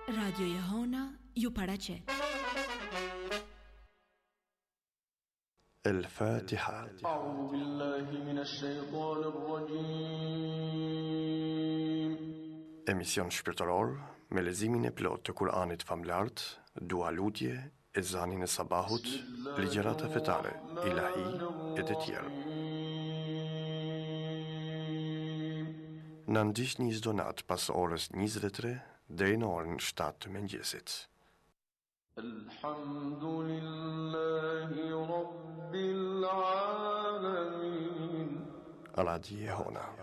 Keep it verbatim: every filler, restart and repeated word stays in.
Radio Jehona ju paraqet. الفاتحة. أعوذ بالله من الشيطان الرجيم. Emision shpirtëror me leximin e plotë të Kuranit famlart, dua lutje, ezanin e sabahut, ligjërata fetare, ilahi e të tjerë. Na ndiqni çdo natë pas orës njëzet e tre deri në orën shtatë të mëngjesit. Alhamdulillahi Rabbil Alamin. Radio Jehona.